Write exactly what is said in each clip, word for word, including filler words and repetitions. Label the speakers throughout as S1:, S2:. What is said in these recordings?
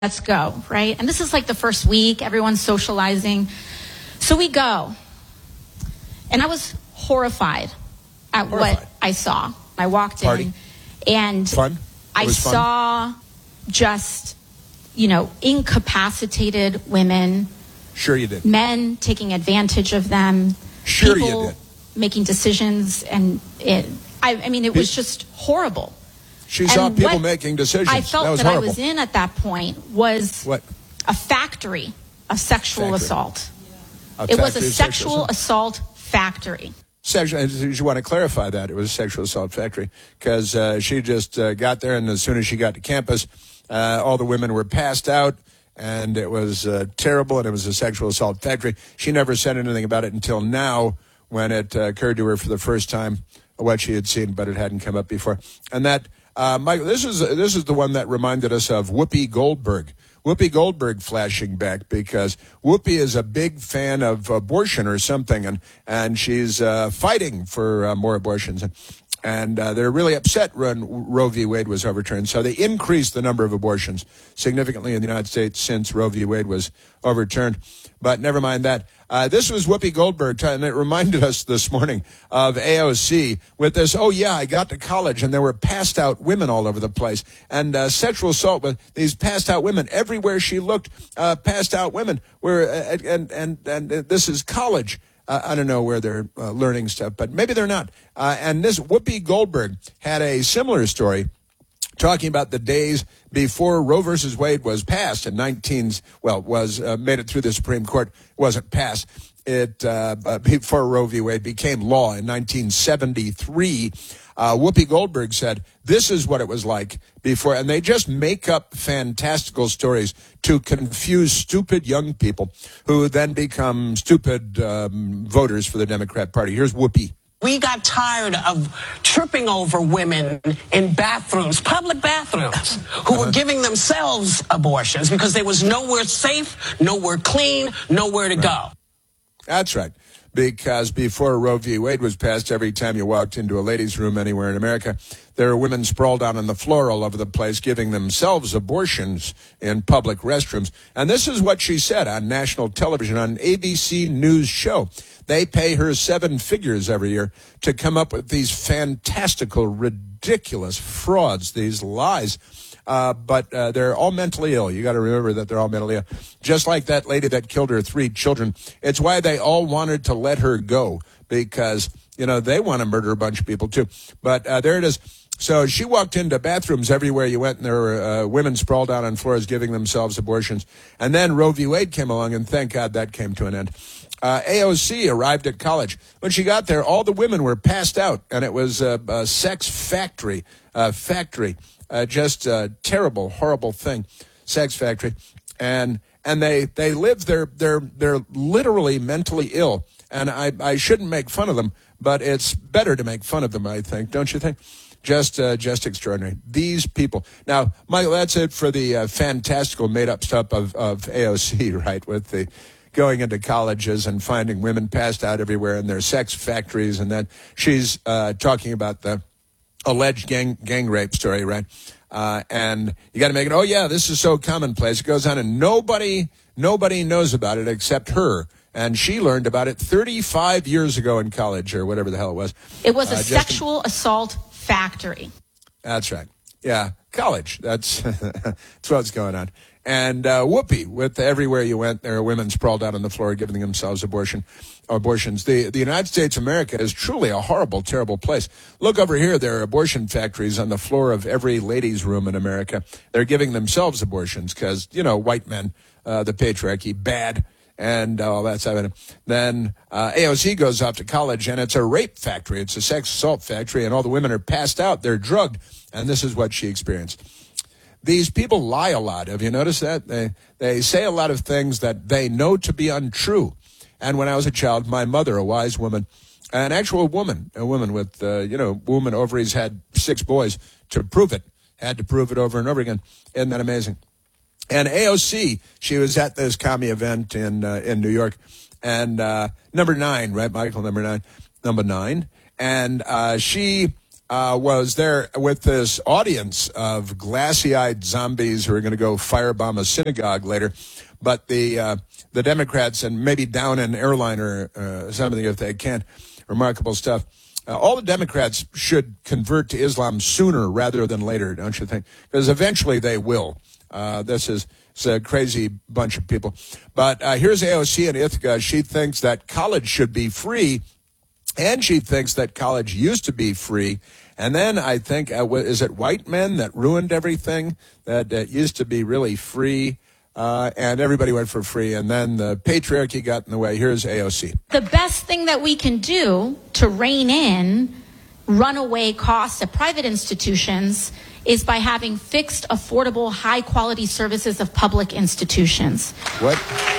S1: let's go, right? And this is like the first week, everyone's socializing. So we go. And I was horrified at horrified. what I saw. I walked
S2: Party.
S1: in and
S2: fun?
S1: I
S2: fun?
S1: saw just, you know, incapacitated women.
S2: Sure you did.
S1: Men taking advantage of them.
S2: Sure
S1: people
S2: you did.
S1: Making decisions. And it, I, I mean, it was just horrible.
S2: She saw
S1: and
S2: people making decisions.
S1: I felt
S2: that, was
S1: that I
S2: horrible.
S1: was in at that point was
S2: what?
S1: a factory of sexual
S2: factory.
S1: assault.
S2: A
S1: it was a
S2: sexual,
S1: sexual assault factory.
S2: Sexual, you want to clarify that. It was a sexual assault factory because uh, she just uh, got there, and as soon as she got to campus, uh, all the women were passed out, and it was uh, terrible, and it was a sexual assault factory. She never said anything about it until now when it uh, occurred to her for the first time what she had seen, but it hadn't come up before. And that... Uh, Michael, this is this is the one that reminded us of Whoopi Goldberg. Whoopi Goldberg flashing back because Whoopi is a big fan of abortion or something, and and she's uh, fighting for uh, more abortions. And, and uh, they're really upset when Roe v. Wade was overturned. So they increased the number of abortions significantly in the United States since Roe v. Wade was overturned. But never mind that. Uh, this was Whoopi Goldberg, and it reminded us this morning of A O C with this, oh, yeah, I got to college, and there were passed-out women all over the place, and uh, sexual assault with these passed-out women. Everywhere she looked, uh, passed-out women were, uh, and, and, and uh, this is college. Uh, I don't know where they're uh, learning stuff, but maybe they're not. Uh, and this Whoopi Goldberg had a similar story talking about the days before Roe versus Wade was passed in nineteen, well, was uh, made it through the Supreme Court, wasn't passed. It uh, before Roe v. Wade became law in nineteen seventy-three. Uh, Whoopi Goldberg said, this is what it was like before. And they just make up fantastical stories to confuse stupid young people who then become stupid um, voters for the Democrat Party. Here's Whoopi.
S3: We got tired of tripping over women in bathrooms, public bathrooms, who were giving themselves abortions because there was nowhere safe, nowhere clean, nowhere to go.
S2: That's right. Because before Roe v. Wade was passed, every time you walked into a ladies' room anywhere in America, there were women sprawled out on the floor all over the place giving themselves abortions in public restrooms. And this is what she said on national television, on A B C News show. They pay her seven figures every year to come up with these fantastical, ridiculous frauds, these lies. Uh, but uh, they're all mentally ill. You got to remember that they're all mentally ill. Just like that lady that killed her three children. It's why they all wanted to let her go because, you know, they want to murder a bunch of people too. But uh, there it is. So she walked into bathrooms everywhere you went, and there were uh, women sprawled out on floors giving themselves abortions. And then Roe v. Wade came along, and thank God that came to an end. Uh, A O C arrived at college. When she got there, all the women were passed out, and it was a, a sex factory, uh, factory. Uh, just a terrible, horrible thing, sex factory, and and they they live. They're they're they're literally mentally ill, and I I shouldn't make fun of them, but it's better to make fun of them. I think, don't you think? Just uh, just extraordinary. These people. Now, Michael, that's it for the uh, fantastical made up stuff of of A O C, right? With the going into colleges and finding women passed out everywhere in their sex factories, and then she's uh, talking about the alleged gang gang rape story, right? Uh, and you got to make it, oh, yeah, this is so commonplace. It goes on, and nobody nobody knows about it except her. And she learned about it thirty-five years ago in college or whatever the hell it was.
S1: It was a
S2: uh,
S1: sexual in- assault factory.
S2: That's right. Yeah, college. That's, that's what's going on. And uh, Whoopi, with everywhere you went, there are women sprawled out on the floor giving themselves abortion, abortions. The, the United States of America is truly a horrible, terrible place. Look over here. There are abortion factories on the floor of every ladies' room in America. They're giving themselves abortions because, you know, white men, uh, the patriarchy, bad, and all that stuff. And then uh, A O C goes off to college, and it's a rape factory. It's a sex assault factory, and all the women are passed out. They're drugged, and this is what she experienced. These people lie a lot. Have you noticed that? They they say a lot of things that they know to be untrue. And when I was a child, my mother, a wise woman, an actual woman, a woman with, uh, you know, woman ovaries, had six boys to prove it, had to prove it over and over again. Isn't that amazing? And A O C, she was at this commie event in uh, in New York, and uh, number nine, right, Michael, number nine, number nine. And uh, she uh, was there with this audience of glassy-eyed zombies who are going to go firebomb a synagogue later. But the uh, the Democrats, and maybe down an airliner uh, something if they can, remarkable stuff. Uh, all the Democrats should convert to Islam sooner rather than later, don't you think? Because eventually they will. Uh, this is it's a crazy bunch of people. But uh, here's A O C in Ithaca. She thinks that college should be free, and she thinks that college used to be free. And then I think, uh, is it white men that ruined everything? That uh, used to be really free, uh, and everybody went for free. And then the patriarchy got in the way. Here's A O C.
S1: The best thing that we can do to rein in runaway costs at private institutions is by having fixed, affordable, high-quality services of public institutions.
S2: What?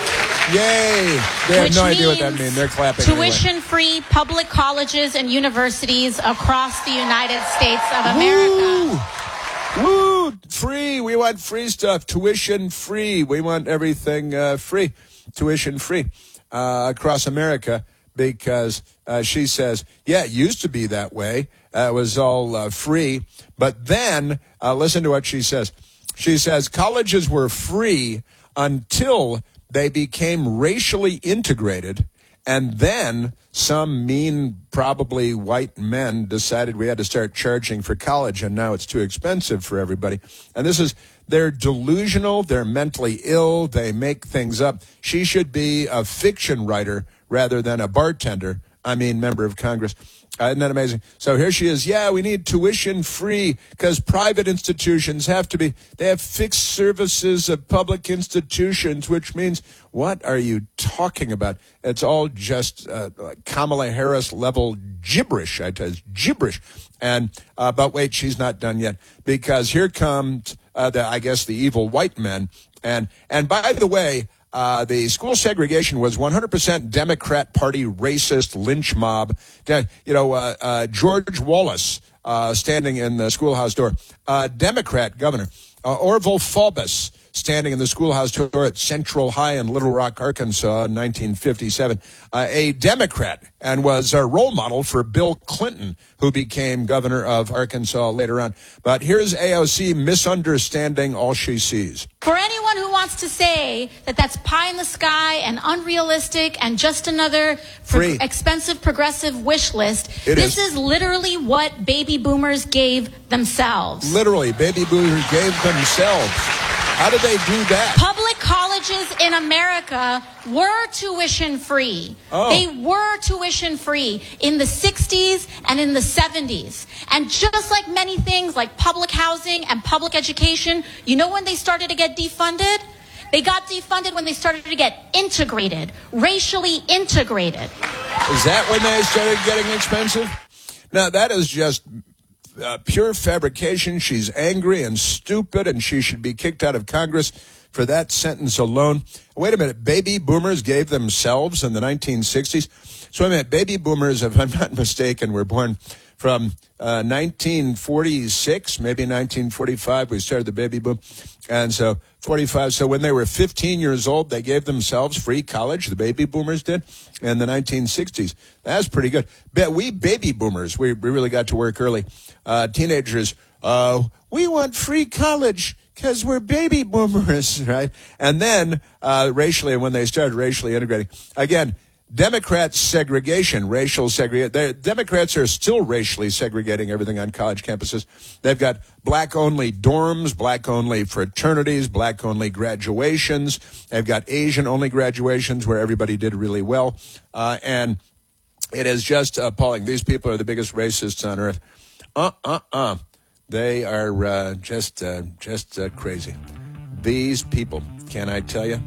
S2: Yay! They have no idea what that means. They're clapping.
S1: Tuition-free anyway. Public colleges and universities across the United States of America.
S2: Woo! Woo! Free! We want free stuff. Tuition free. We want everything uh, free. Tuition free uh, across America. Because uh, she says, yeah, it used to be that way. Uh, it was all uh, free. But then, uh, listen to what she says. She says, colleges were free until they became racially integrated. And then some mean, probably white men decided we had to start charging for college. And now it's too expensive for everybody. And this is, they're delusional. They're mentally ill. They make things up. She should be a fiction writer rather than a bartender, I mean, member of Congress. Uh, isn't that amazing? So here she is. Yeah, we need tuition free because private institutions have to be, they have fixed services of public institutions, which means, what are you talking about? It's all just uh, Kamala Harris level gibberish, I tell you, it's gibberish. And, uh, but wait, she's not done yet, because here comes, uh, the, I guess, the evil white men. And, and by the way, Uh, the school segregation was one hundred percent Democrat Party racist lynch mob. You know, uh, uh, George Wallace uh, standing in the schoolhouse door, uh, Democrat governor. Uh, Orville Faubus standing in the schoolhouse door at Central High in Little Rock, Arkansas in nineteen fifty-seven. Uh, a Democrat, and was a role model for Bill Clinton, who became governor of Arkansas later on. But here's A O C misunderstanding all she sees.
S1: For anyone who wants to say that that's pie in the sky and unrealistic and just another
S2: Free.
S1: pro- expensive progressive wish list,
S2: it
S1: this
S2: is.
S1: is literally what baby boomers gave themselves.
S2: Literally, baby boomers gave themselves. How did they do that?
S1: Public colleges in America were tuition free.
S2: Oh.
S1: They were tuition free in the sixties and in the seventies. And just like many things like public housing and public education, you know when they started to get defunded? They got defunded when they started to get integrated, racially integrated.
S2: Is that when they started getting expensive? Now, that is just uh, pure fabrication. She's angry and stupid, and she should be kicked out of Congress for that sentence alone. Wait a minute. Baby boomers gave themselves in the nineteen sixties? So wait a minute. Baby boomers, if I'm not mistaken, were born from uh, nineteen forty-six, maybe nineteen forty-five. We started the baby boom. And so forty-five. So when they were fifteen years old, they gave themselves free college. The baby boomers did in the nineteen sixties. That's pretty good. But we baby boomers, we, we really got to work early. Uh, teenagers, uh, we want free college because we're baby boomers, right? And then uh, racially, when they started racially integrating, again, Democrat segregation, racial segregation. Democrats are still racially segregating everything on college campuses. They've got black-only dorms, black-only fraternities, black-only graduations. They've got Asian-only graduations where everybody did really well. Uh, and it is just appalling. These people are the biggest racists on earth. Uh-uh-uh. They are uh, just, uh, just uh, crazy. These people, can I tell you?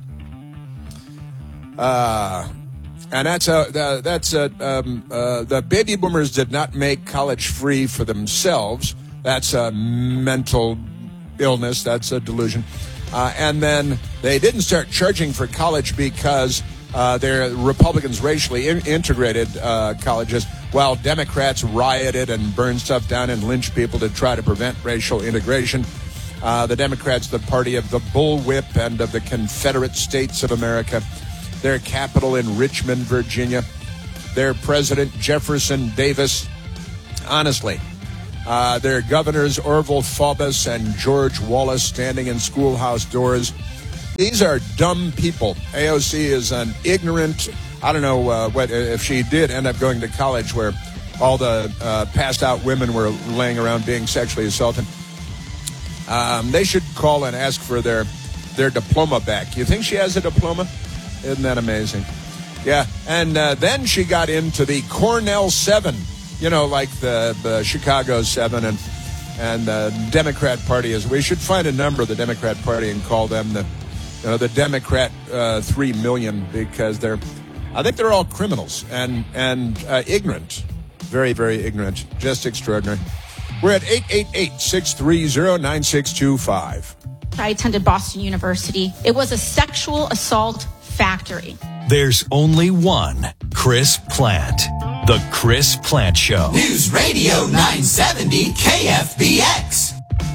S2: Uh... And that's a, uh, that's a, um, uh, the baby boomers did not make college free for themselves. That's a mental illness. That's a delusion. Uh, and then they didn't start charging for college because uh, they're Republicans racially in- integrated uh, colleges, while Democrats rioted and burned stuff down and lynched people to try to prevent racial integration. Uh, the Democrats, the party of the bullwhip and of the Confederate States of America. Their capital in Richmond, Virginia. Their president, Jefferson Davis. Honestly, Uh, their governors, Orville Faubus and George Wallace, standing in schoolhouse doors. These are dumb people. A O C is an ignorant, I don't know uh, what if she did end up going to college where all the uh, passed out women were laying around being sexually assaulted. Um, they should call and ask for their, their diploma back. You think she has a diploma? Isn't that amazing? Yeah, and uh, then she got into the Cornell Seven, you know, like the, the Chicago Seven, and and the Democrat Party is. We should find a number of the Democrat Party and call them the, you know, the Democrat uh, Three Million, because they're, I think they're all criminals and and uh, ignorant, very very ignorant, just extraordinary. We're at eight eight eight, six three zero, nine six two five.
S1: I attended Boston University. It was a sexual assault factory.
S4: There's only one Chris Plant. The Chris Plant Show.
S5: News Radio nine seventy K F B X.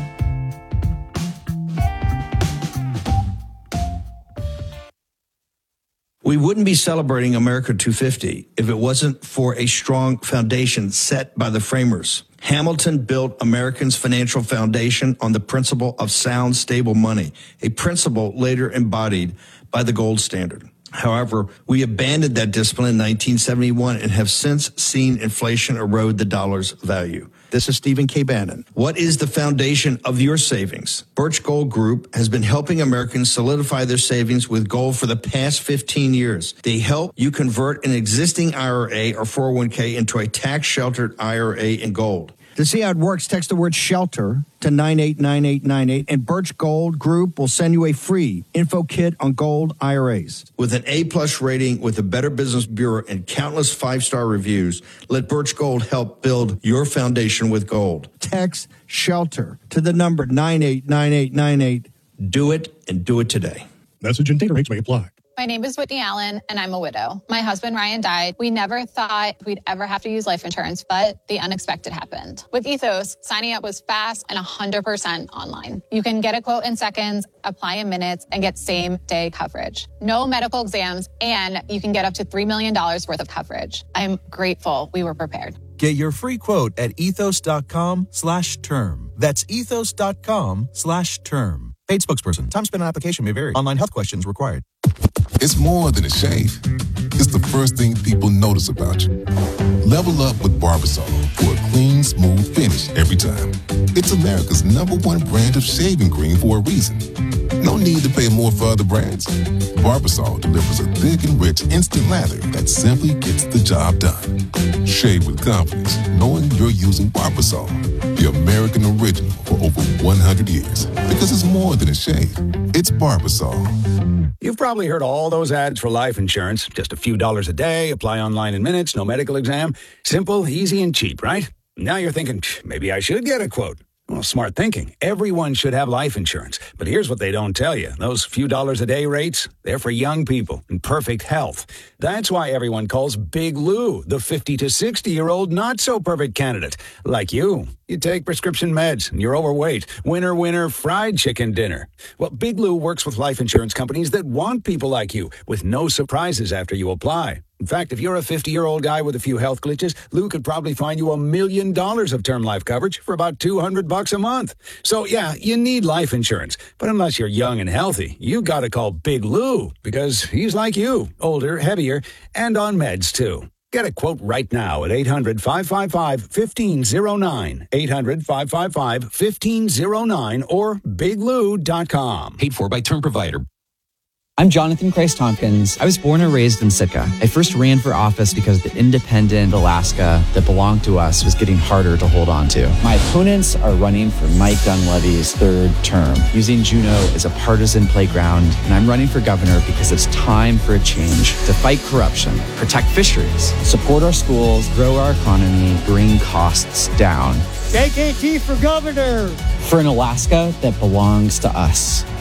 S6: We wouldn't be celebrating America two fifty if it wasn't for a strong foundation set by the framers. Hamilton built Americans' financial foundation on the principle of sound, stable money, a principle later embodied by the gold standard. However, we abandoned that discipline in nineteen seventy-one and have since seen inflation erode the dollar's value. This is Stephen K. Bannon. What is the foundation of your savings? Birch Gold Group has been helping Americans solidify their savings with gold for the past fifteen years. They help you convert an existing I R A or four oh one k into a tax-sheltered I R A in gold.
S7: To see how it works, text the word SHELTER to nine eight nine eight nine eight, and Birch Gold Group will send you a free info kit on gold I R As.
S6: With an A-plus rating with the Better Business Bureau and countless five-star reviews, let Birch Gold help build your foundation with gold.
S7: Text SHELTER to the number nine eight nine eight nine eight.
S6: Do it, and do it today.
S8: Message and data rates may apply.
S9: My name is Whitney Allen, and I'm a widow. My husband, Ryan, died. We never thought we'd ever have to use life insurance, but the unexpected happened. With Ethos, signing up was fast and one hundred percent online. You can get a quote in seconds, apply in minutes, and get same-day coverage. No medical exams, and you can get up to three million dollars worth of coverage. I'm grateful we were prepared.
S10: Get your free quote at ethos.com slash term. That's ethos.com slash term. Paid spokesperson. Time spent on application may vary. Online health questions required.
S11: It's more than a shave. It's the first thing people notice about you. Level up with Barbasol for a clean, smooth finish every time. It's America's number one brand of shaving cream for a reason. No need to pay more for other brands. Barbasol delivers a thick and rich instant lather that simply gets the job done. Shave with confidence, knowing you're using Barbasol, the American original for over one hundred years. Because it's more than a shave. It's Barbasol.
S12: You've probably heard all those ads for life insurance. Just a few dollars a day, apply online in minutes, no medical exam. Simple, easy, and cheap, right? Now you're thinking, maybe I should get a quote. Well, smart thinking. Everyone should have life insurance. But here's what they don't tell you. Those few dollars a day rates, they're for young people in perfect health. That's why everyone calls Big Lou the fifty to sixty-year-old not-so-perfect candidate. Like you. You take prescription meds and you're overweight. Winner, winner, fried chicken dinner. Well, Big Lou works with life insurance companies that want people like you with no surprises after you apply. In fact, if you're a fifty-year-old guy with a few health glitches, Lou could probably find you a million dollars of term life coverage for about two hundred bucks a month. So, yeah, you need life insurance. But unless you're young and healthy, you got to call Big Lou because he's like you, older, heavier, and on meds, too. Get a quote right now at eight hundred, five five five, one five zero nine, eight hundred, five five five, one five zero nine, or big lou dot com.
S13: Paid for by Term Provider.
S14: I'm Jonathan Christ Tompkins. I was born and raised in Sitka. I first ran for office because the independent Alaska that belonged to us was getting harder to hold on to. My opponents are running for Mike Dunleavy's third term, using Juneau as a partisan playground, and I'm running for governor because it's time for a change to fight corruption, protect fisheries, support our schools, grow our economy, bring costs down.
S7: J K T for governor!
S14: For an Alaska that belongs to us.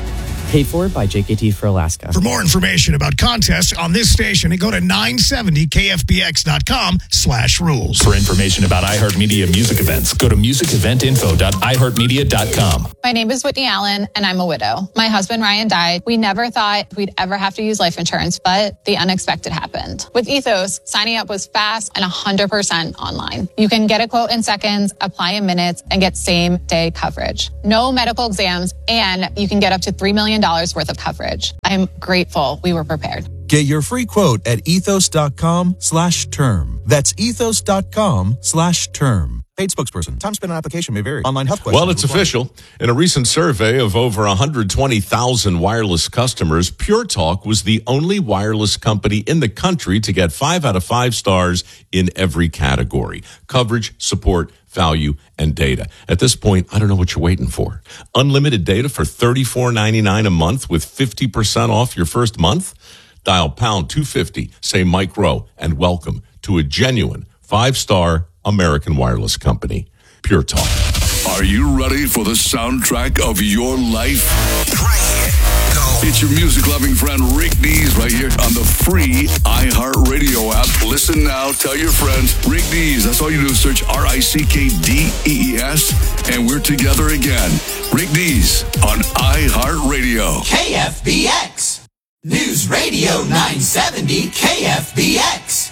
S14: Paid for by J K T for Alaska.
S8: For more information about contests on this station, go to nine seventy K F B X dot com slash rules.
S4: For information about iHeartMedia music events, go to music event info dot i heart media dot com.
S9: My name is Whitney Allen, and I'm a widow. My husband, Ryan, died. We never thought we'd ever have to use life insurance, but the unexpected happened. With Ethos, signing up was fast and one hundred percent online. You can get a quote in seconds, apply in minutes, and get same-day coverage. No medical exams, and you can get up to three million dollars worth of coverage. I'm grateful we were prepared.
S10: Get your free quote at ethos.com slash term. That's ethos.com slash term. Paid spokesperson. Time spent on application may vary. Online health questions.
S13: Well, it's
S10: required.
S13: official. In a recent survey of over one hundred twenty thousand wireless customers, Pure Talk was the only wireless company in the country to get five out of five stars in every category: coverage, support, value, and data. At this point, I don't know what you're waiting for. Unlimited data for thirty-four ninety-nine a month with fifty percent off your first month? Dial pound two fifty, say Mike Rowe, and welcome to a genuine five-star American wireless company, Pure Talk.
S15: Are you ready for the soundtrack of your life? It's your music-loving friend Rick Dees right here on the free iHeartRadio app. Listen now, tell your friends. Rick Dees, that's all you do is search R I C K D E E S, and we're together again. Rick Dees on iHeartRadio.
S5: K F B X. News Radio nine seventy K F B X.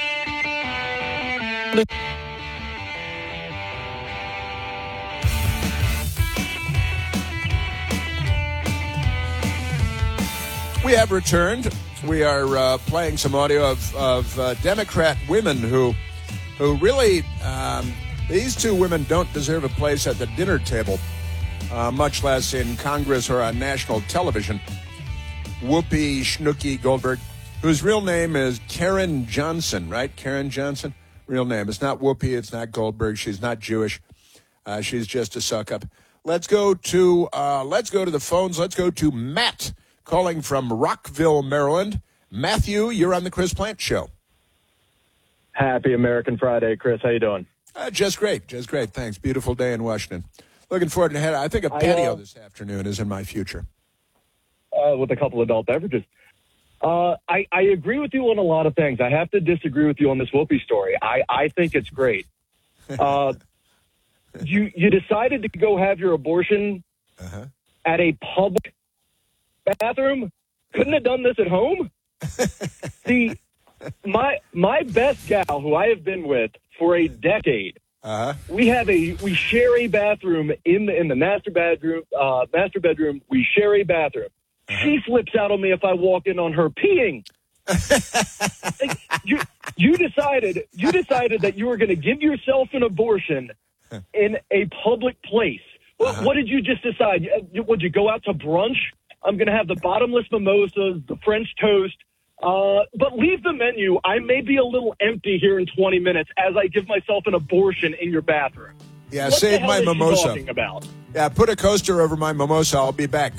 S2: We have returned. We are uh, playing some audio of, of uh, Democrat women who, who really, um, these two women don't deserve a place at the dinner table, uh, much less in Congress or on national television. Whoopi Schnooky Goldberg, whose real name is Karen Johnson, right? Karen Johnson, real name. It's not Whoopi. It's not Goldberg. She's not Jewish. Uh, she's just a suck-up. Let's go to uh, let's go to the phones. Let's go to Matt, calling from Rockville, Maryland. Matthew, you're on the Chris Plant Show.
S16: Happy American Friday, Chris. How you doing?
S2: Uh, just great. Just great. Thanks. Beautiful day in Washington. Looking forward to head. I think a patio I, uh, this afternoon is in my future.
S16: Uh, with a couple adult beverages. Uh, I, I agree with you on a lot of things. I have to disagree with you on this Whoopi story. I, I think it's great. Uh, you you decided to go have your abortion uh-huh. at a public bathroom? Couldn't have done this at home? See, my my best gal, who I have been with for a decade, uh-huh. we have a we share a bathroom in the in the master bedroom. Uh, master bedroom, we share a bathroom. Uh-huh. She flips out on me if I walk in on her peeing. Like, you you decided you decided that you were going to give yourself an abortion in a public place. What, uh-huh. what did you just decide? Would you go out to brunch? I'm going to have the bottomless mimosas, the French toast, uh, but leave the menu. I may be a little empty here in twenty minutes as I give myself an abortion in your bathroom.
S2: Yeah,
S16: what
S2: save my mimosa.
S16: Talking about?
S2: Yeah, put a coaster over my mimosa. I'll be back.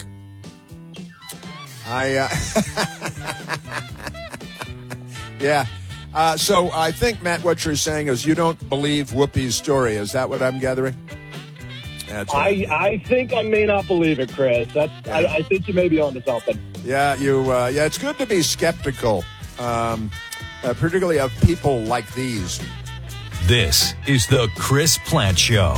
S2: I, uh, yeah. Uh, so I think, Matt, what you're saying is you don't believe Whoopi's story. Is that what I'm gathering? That's
S16: I, I think I may not believe it, Chris. That's, yeah. I, I think you may be onto something.
S2: Yeah, you. Uh, yeah, it's good to be skeptical, um, uh, particularly of people like these.
S4: This is the Chris Plant Show.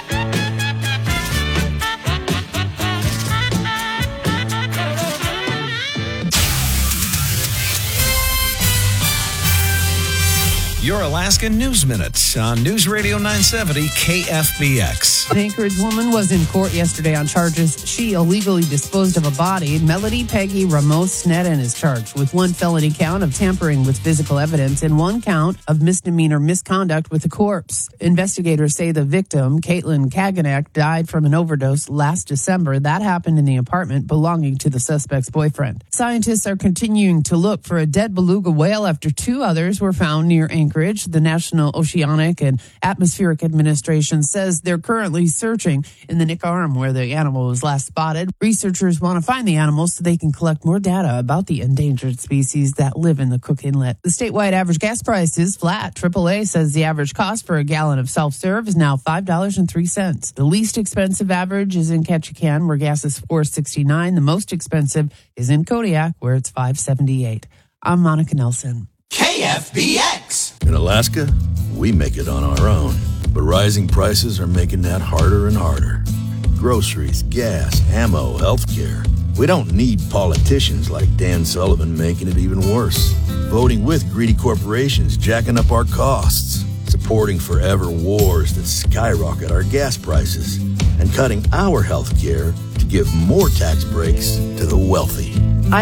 S4: Your Alaska News Minute on News Radio nine seventy K F B X.
S17: An Anchorage woman was in court yesterday on charges she illegally disposed of a body. Melody Peggy Ramos Snedden is charged with one felony count of tampering with physical evidence and one count of misdemeanor misconduct with a corpse. Investigators say the victim, Caitlin Kaganek, died from an overdose last December. That happened in the apartment belonging to the suspect's boyfriend. Scientists are continuing to look for a dead beluga whale after two others were found near Anchorage Anchorage. The National Oceanic and Atmospheric Administration says they're currently searching in the Nick Arm where the animal was last spotted. Researchers want to find the animals so they can collect more data about the endangered species that live in the Cook Inlet. The statewide average gas price is flat. triple A says the average cost for a gallon of self-serve is now five dollars and three cents. The least expensive average is in Ketchikan, where gas is four dollars and sixty-nine cents. The most expensive is in Kodiak, where it's five dollars and seventy-eight cents. I'm Monica Nelson.
S5: K F B X.
S18: In Alaska, we make it on our own, but rising prices are making that harder and harder. Groceries, gas, ammo, healthcare. We don't need politicians like Dan Sullivan making it even worse. Voting with greedy corporations jacking up our costs. Supporting forever wars that skyrocket our gas prices. And cutting our healthcare to give more tax breaks to the wealthy.